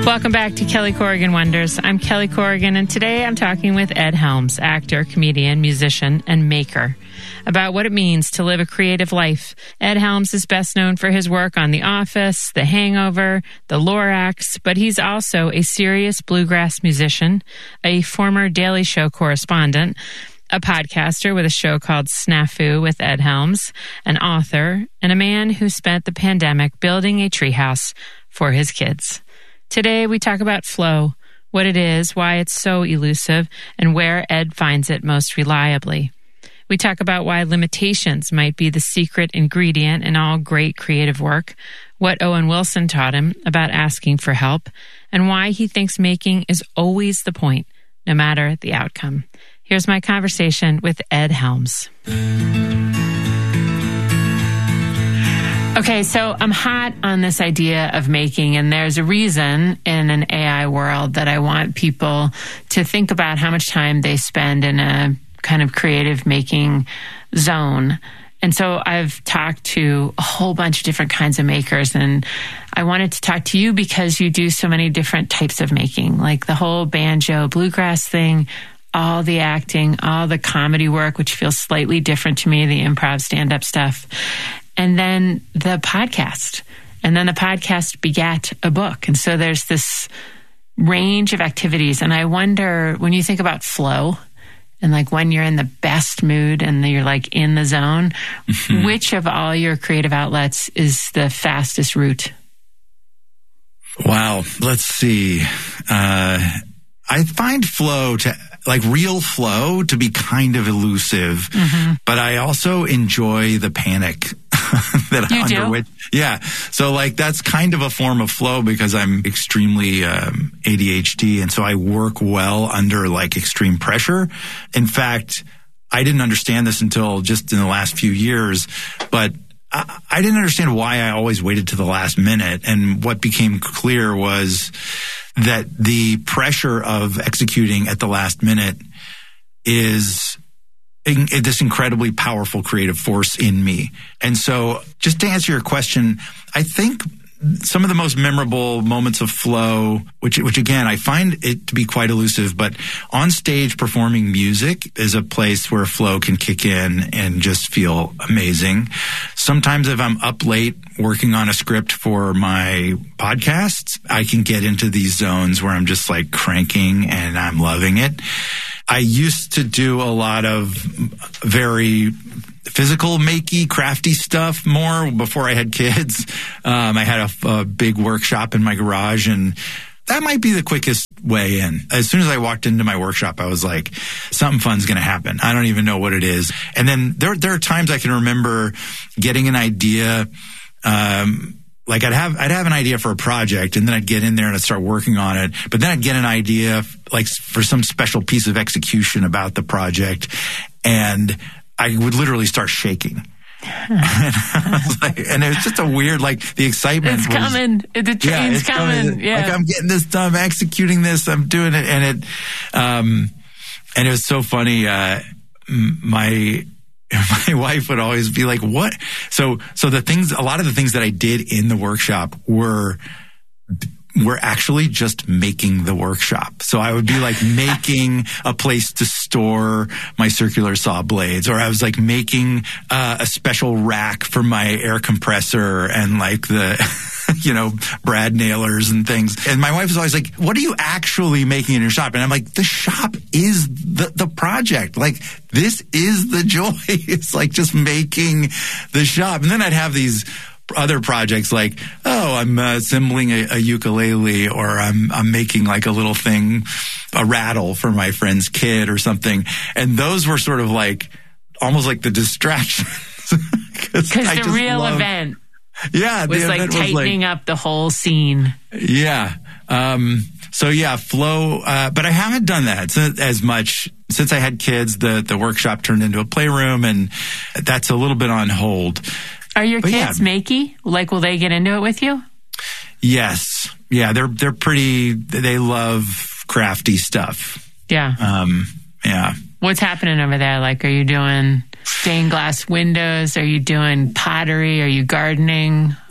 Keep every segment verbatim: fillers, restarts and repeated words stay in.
Welcome back to Kelly Corrigan Wonders. I'm Kelly Corrigan, and today I'm talking with Ed Helms, actor, comedian, musician, and maker, about what it means to live a creative life. Ed Helms is best known for his work on The Office, The Hangover, The Lorax, but he's also a serious bluegrass musician, a former Daily Show correspondent, a podcaster with a show called Snafu with Ed Helms, an author, and a man who spent the pandemic building a treehouse for his kids. Today, we talk about flow, what it is, why it's so elusive, and where Ed finds it most reliably. We talk about why limitations might be the secret ingredient in all great creative work, what Owen Wilson taught him about asking for help, and why he thinks making is always the point, no matter the outcome. Here's my conversation with Ed Helms. Okay, so I'm hot on this idea of making, and there's a reason in an A I world that I want people to think about how much time they spend in a kind of creative making zone. And so I've talked to a whole bunch of different kinds of makers, and I wanted to talk to you because you do so many different types of making, like the whole banjo bluegrass thing, all the acting, all the comedy work, which feels slightly different to me, the improv stand-up stuff. And then the podcast. And then the podcast begat a book. And so there's this range of activities. And I wonder, when you think about flow and like when you're in the best mood and you're like in the zone, mm-hmm. which of all your creative outlets is the fastest route? Wow. Let's see. Uh, I find flow to like real flow to be kind of elusive, mm-hmm. but I also enjoy the panic that you under do? which, yeah. So like that's kind of a form of flow because I'm extremely um, A D H D, and so I work well under like extreme pressure. In fact, I didn't understand this until just in the last few years, but I, I didn't understand why I always waited to the last minute. And what became clear was that the pressure of executing at the last minute is in, in this incredibly powerful creative force in me. And so just to answer your question, I think some of the most memorable moments of flow, which, which again, I find it to be quite elusive, but on stage performing music is a place where flow can kick in and just feel amazing. Sometimes if I'm up late working on a script for my podcasts, I can get into these zones where I'm just like cranking and I'm loving it. I used to do a lot of very physical, makey, crafty stuff more before I had kids. Um, I had a, a big workshop in my garage, and that might be the quickest way in. As soon as I walked into my workshop, I was like, something fun's going to happen. I don't even know what it is. And then there, there are times I can remember getting an idea, um, like I'd have, I'd have an idea for a project, and then I'd get in there and I'd start working on it. But then I'd get an idea like for some special piece of execution about the project, and I would literally start shaking. and, I was like, and it was just a weird, like the excitement. It's was, coming. The train's yeah, it's coming. coming. Yeah. Like I'm getting this done, I'm executing this, I'm doing it. And it, um, and it was so funny. Uh, my, my wife would always be like, what? So, so the things, a lot of the things that I did in the workshop were, were actually just making the workshop. So I would be like making a place to store my circular saw blades, or I was like making uh, a special rack for my air compressor and like the, you know, brad nailers and things. And my wife was always like, what are you actually making in your shop? And I'm like, the shop is the, the project. Like, this is the joy. It's like just making the shop. And then I'd have these other projects like, oh, I'm uh, assembling a, a ukulele, or I'm I'm making like a little thing, a rattle for my friend's kid or something. And those were sort of like almost like the distractions. Because the real love, event yeah, was the like event tightening was like, up the whole scene. Yeah. Um, so yeah, flow. Uh, but I haven't done that as much since I had kids. The the workshop turned into a playroom, and that's a little bit on hold. Are your but kids yeah. makey? Like, will they get into it with you? Yes. Yeah, they're they're pretty, they love crafty stuff. Yeah. Um, yeah. What's happening over there? Like, are you doing stained glass windows? Are you doing pottery? Are you gardening?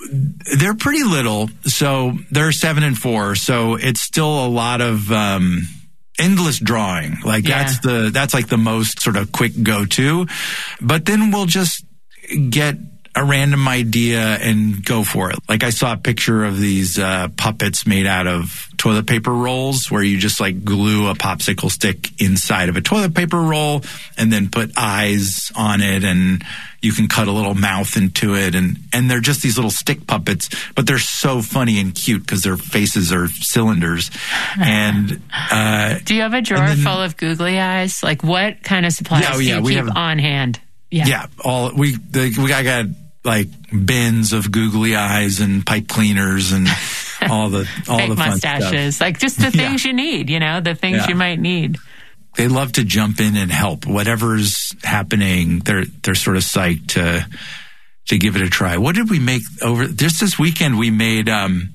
they're pretty little. So they're seven and four. So it's still a lot of um, endless drawing. Like yeah. that's the that's like the most sort of quick go-to. But then we'll just get a random idea and go for it. Like I saw a picture of these uh, puppets made out of toilet paper rolls where you just like glue a popsicle stick inside of a toilet paper roll and then put eyes on it, and you can cut a little mouth into it. And, and they're just these little stick puppets, but they're so funny and cute because their faces are cylinders. And uh, do you have a drawer then, full of googly eyes? Like what kind of supplies yeah, do you yeah, keep have, on hand? Yeah, yeah all we the, we I got like bins of googly eyes and pipe cleaners and all the all fake the fun mustaches, stuff. Like just the things yeah. you need, you know, the things yeah. you might need. They love to jump in and help. Whatever's happening, they're they're sort of psyched to to give it a try. What did we make over just this weekend? We made um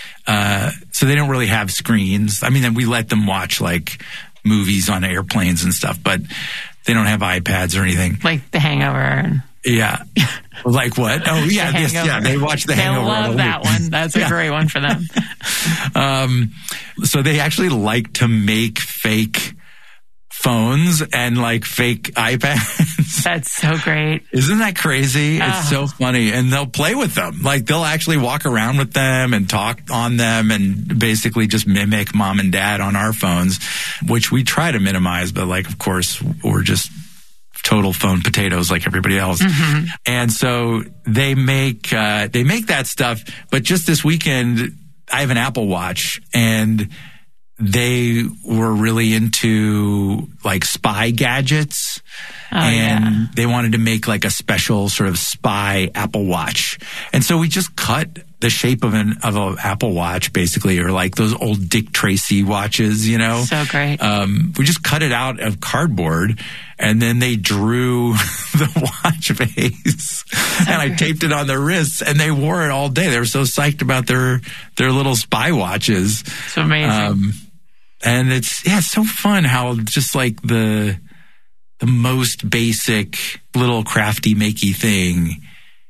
uh so they don't really have screens. I mean, we let them watch like movies on airplanes and stuff, but they don't have iPads or anything. Like The Hangover. And- yeah. Like what? Oh, yeah. Yes, yeah. They watch The they Hangover. They love that one. That's a yeah. great one for them. um, so they actually like to make fake phones and like fake iPads. That's so great. Isn't that crazy? Oh. It's so funny. And they'll play with them. Like they'll actually walk around with them and talk on them and basically just mimic mom and dad on our phones, which we try to minimize. But like, of course, we're just total phone potatoes like everybody else. Mm-hmm. And so they make, uh, they make that stuff. But just this weekend, I have an Apple Watch, and they were really into like spy gadgets. Oh, and yeah. they wanted to make like a special sort of spy Apple Watch. And so we just cut the shape of an of an Apple Watch, basically, or like those old Dick Tracy watches, you know? So great. Um, we just cut it out of cardboard, and then they drew the watch face, so and I great. taped it on their wrists, and they wore it all day. They were so psyched about their their little spy watches. It's amazing. Um, and it's yeah, it's so fun how just like the the most basic little crafty makey thing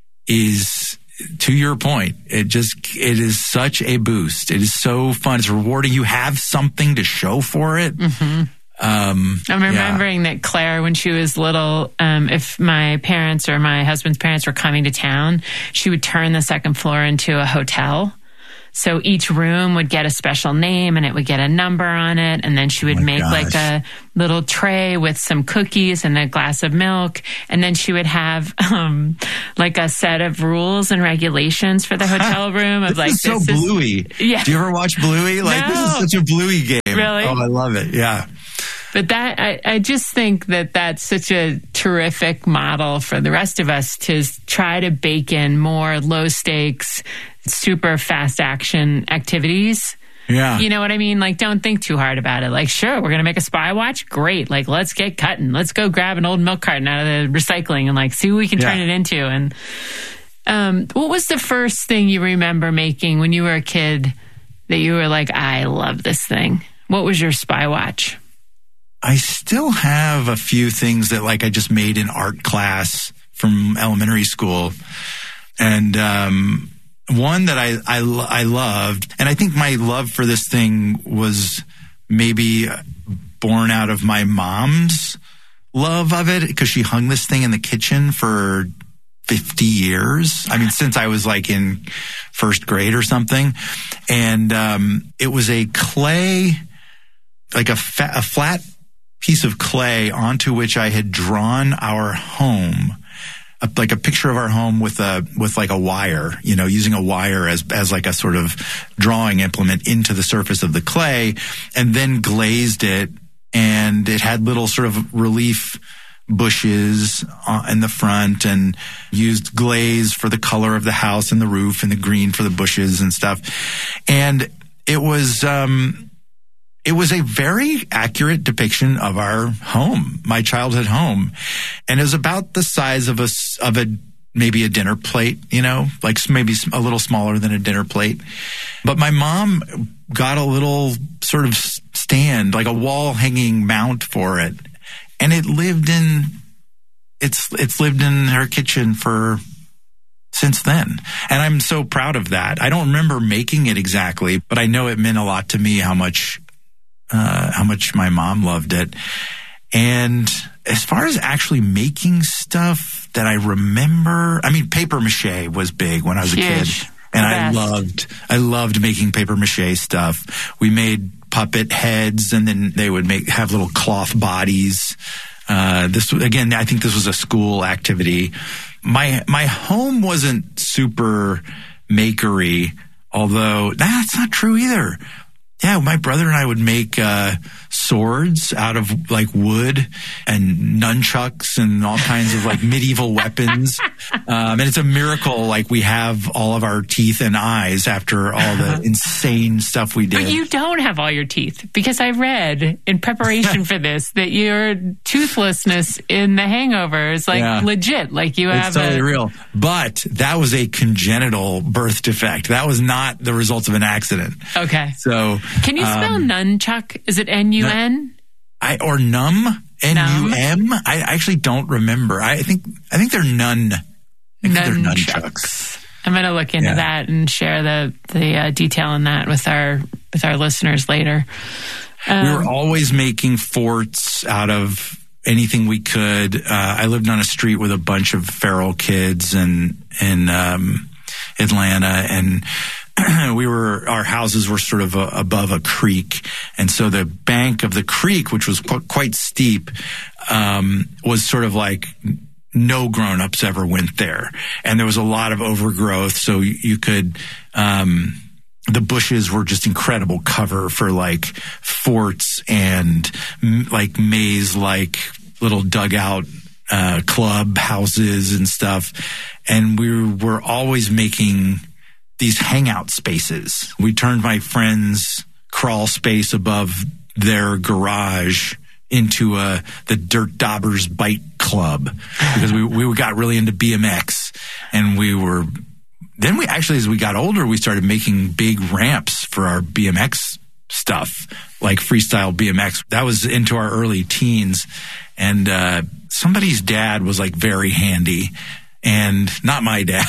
is, to your point, it just, it is such a boost. It is so fun. It's rewarding. You have something to show for it. Mm-hmm. Um, I'm remembering yeah. that Claire, when she was little, um, if my parents or my husband's parents were coming to town, she would turn the second floor into a hotel. So each room would get a special name and it would get a number on it. And then she would oh make gosh. like a little tray with some cookies and a glass of milk. And then she would have um, like a set of rules and regulations for the hotel room. Of this like, is so this Bluey. Is, yeah. Do you ever watch Bluey? Like no. this is such a Bluey game. Really? Oh, I love it. Yeah. But that, I, I just think that that's such a terrific model for the rest of us to try to bake in more low stakes, super fast action activities. Yeah. You know what I mean? Like, don't think too hard about it. Like, sure, we're going to make a spy watch. Great. Like, let's get cutting. Let's go grab an old milk carton out of the recycling and like see what we can yeah. turn it into. And um, what was the first thing you remember making when you were a kid that you were like, I love this thing? What was your spy watch? I still have a few things that like I just made in art class from elementary school. And um, one that I, I, I loved, and I think my love for this thing was maybe born out of my mom's love of it, because she hung this thing in the kitchen for fifty years. I mean, since I was like in first grade or something. And um, it was a clay, like a, fa- a flat piece of clay onto which I had drawn our home, a, like a picture of our home with a with like a wire, you know, using a wire as as like a sort of drawing implement into the surface of the clay, and then glazed it, and it had little sort of relief bushes in the front, and used glaze for the color of the house and the roof, and the green for the bushes and stuff. And it was um It was a very accurate depiction of our home, my childhood home. And it was about the size of a, of a, maybe a dinner plate, you know, like maybe a little smaller than a dinner plate. But my mom got a little sort of stand, like a wall hanging mount for it. And it lived in, it's, it's lived in her kitchen for, since then. And I'm so proud of that. I don't remember making it exactly, but I know it meant a lot to me how much, uh, how much my mom loved it. And as far as actually making stuff that I remember, I mean, paper mache was big when I was Huge. a kid. And I loved, I loved making paper mache stuff. We made puppet heads, and then they would make, have little cloth bodies. Uh, this, again, I think this was a school activity. My, my home wasn't super makery, although that's not true either. Yeah, my brother and I would make uh, swords out of like wood and nunchucks and all kinds of like medieval weapons. Um, and it's a miracle, like we have all of our teeth and eyes after all the insane stuff we did. But you don't have all your teeth, because I read in preparation for this that your toothlessness in The Hangover is like yeah. legit. Like you have it's totally a- real. But that was a congenital birth defect. That was not the result of an accident. Okay. So. Can you spell um, nunchuck? Is it N U N? I or num N U M? I actually don't remember. I think I think they're nun. I think they're nunchucks. I'm going to look into yeah. that and share the the uh, detail on that with our with our listeners later. Um, we were always making forts out of anything we could. Uh, I lived on a street with a bunch of feral kids in in um, Atlanta, and we were, our houses were sort of a, above a creek. And so the bank of the creek, which was qu- quite steep, um, was sort of like no grown-ups ever went there. And there was a lot of overgrowth. So you, you could, um, the bushes were just incredible cover for like forts and m- like maze-like little dugout, uh, club houses and stuff. And we were always making these hangout spaces. We turned my friend's crawl space above their garage into a, the Dirt Daubers Bike Club, because we, we got really into B M X. And we were, then we actually, as we got older, we started making big ramps for our B M X stuff, like freestyle B M X. That was into our early teens. And uh, somebody's dad was like very handy, and not my dad.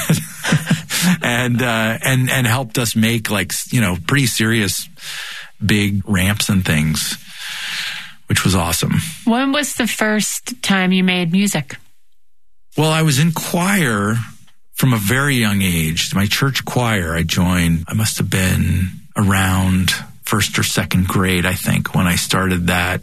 and uh, and and helped us make like, you know, pretty serious big ramps and things, which was awesome. When was the first time you made music? Well, I was in choir from a very young age. My church choir I joined, I must have been around first or second grade, I think, when I started that.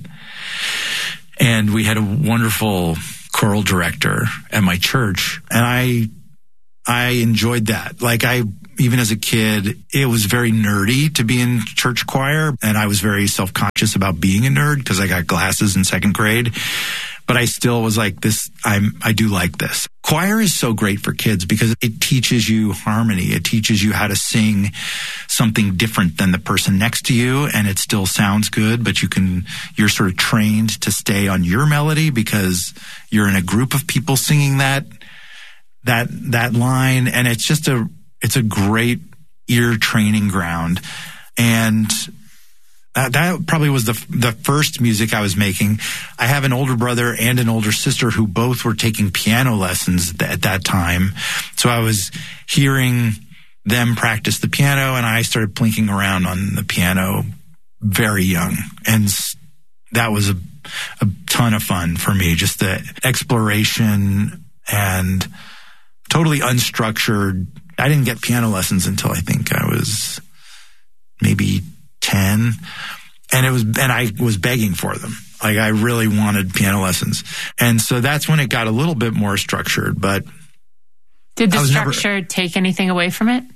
And we had a wonderful choral director at my church, and I I enjoyed that. Like I, even as a kid, it was very nerdy to be in church choir, and I was very self-conscious about being a nerd because I got glasses in second grade. But I still was like, this, I'm, I do like this. Choir is so great for kids because it teaches you harmony. It teaches you how to sing something different than the person next to you, and it still sounds good, but you can, you're sort of trained to stay on your melody because you're in a group of people singing that, that, that line. And it's just a, it's a great ear training ground. And Uh, that probably was the the first music I was making. I have an older brother and an older sister who both were taking piano lessons th- at that time. So I was hearing them practice the piano, and I started plinking around on the piano very young. And that was a, a ton of fun for me, just the exploration and totally unstructured. I didn't get piano lessons until I think I was maybe ten, and it was, and I was begging for them. Like I really wanted piano lessons. And so that's when it got a little bit more structured, but did the structure never, take anything away from it?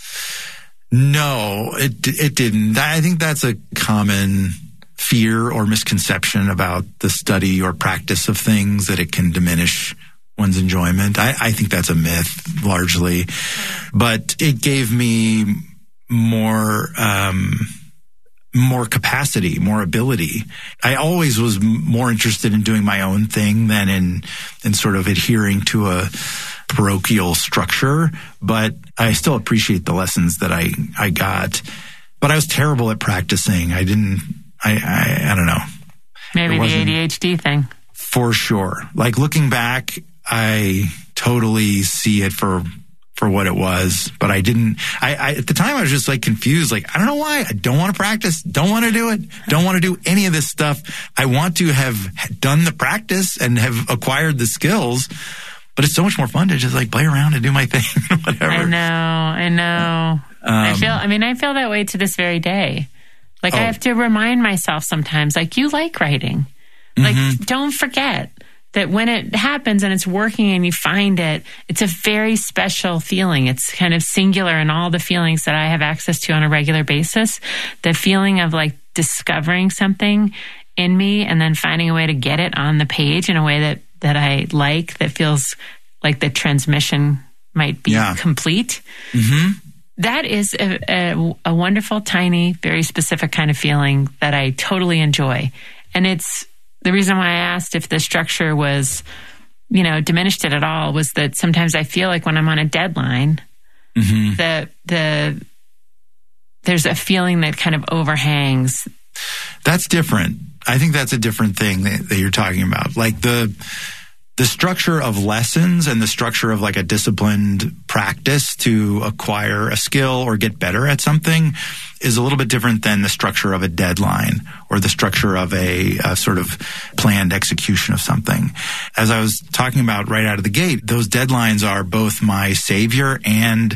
No, it, it didn't. I think that's a common fear or misconception about the study or practice of things, that it can diminish one's enjoyment. I, I think that's a myth largely, but it gave me more, um, more capacity, more ability. I always was more interested in doing my own thing than in, in sort of adhering to a parochial structure, but I still appreciate the lessons that I, I got. But I was terrible at practicing. I didn't, I, I, I don't know. Maybe the A D H D thing. For sure. Like looking back, I totally see it for for what it was, but I didn't, I, I, at the time I was just like confused. Like, I don't know why. I don't want to practice. Don't want to do it. Don't want to do any of this stuff. I want to have done the practice and have acquired the skills, but it's so much more fun to just like play around and do my thing, whatever. I know. I know. Um, I feel, I mean, I feel that way to this very day. Like, oh. I have to remind myself sometimes, like, you like writing. Like, mm-hmm. don't forget that when it happens and it's working and you find it, it's a very special feeling. It's kind of singular in all the feelings that I have access to on a regular basis. The feeling of like discovering something in me and then finding a way to get it on the page in a way that, that I like, that feels like the transmission might be yeah. complete. Mm-hmm. That is a, a, a wonderful, tiny, very specific kind of feeling that I totally enjoy. And it's, the reason why I asked if the structure was, you know, diminished it at all was that sometimes I feel like when I'm on a deadline, mm-hmm. the the there's a feeling that kind of overhangs. That's different. I think that's a different thing that, that you're talking about. Like the the structure of lessons and the structure of like a disciplined practice to acquire a skill or get better at something is a little bit different than the structure of a deadline or the structure of a, a sort of planned execution of something. As I was talking about right out of the gate, those deadlines are both my savior and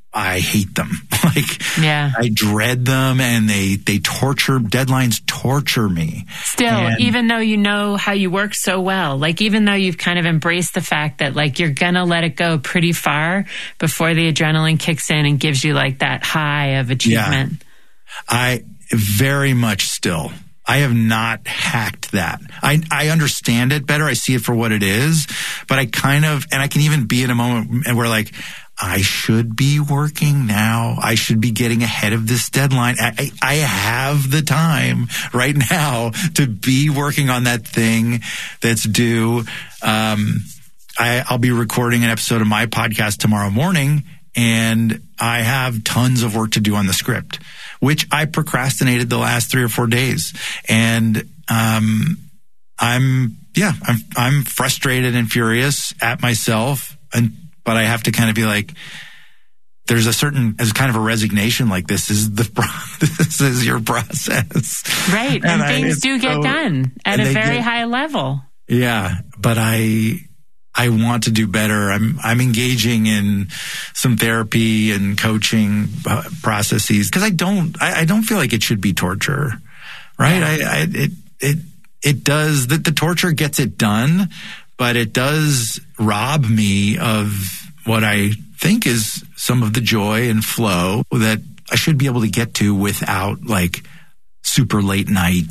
I hate them. Like, yeah. I dread them and they, they torture, deadlines torture me. Still, and, even though you know how you work so well, like even though you've kind of embraced the fact that like you're going to let it go pretty far before the adrenaline kicks in and gives you like that high of achievement. Yeah. I very much still, I have not hacked that. I, I understand it better. I see it for what it is, but I kind of, and I can even be in a moment where like, I should be working now. I should be getting ahead of this deadline. I, I have the time right now to be working on that thing that's due. Um, I, I'll be recording an episode of my podcast tomorrow morning, and I have tons of work to do on the script, which I procrastinated the last three or four days. And, um, I'm, yeah, I'm, I'm frustrated and furious at myself. And, but I have to kind of be like, there's a certain, as kind of a resignation, like this is the, this is your process. Right. And, and things I, do get so, done at a very get, high level. Yeah. But I, I want to do better. I'm, I'm engaging in some therapy and coaching processes because I don't, I, I don't feel like it should be torture, right? Yeah. I, I, it, it, it does, the, the torture gets it done, but it does rob me of what I think is some of the joy and flow that I should be able to get to without like super late night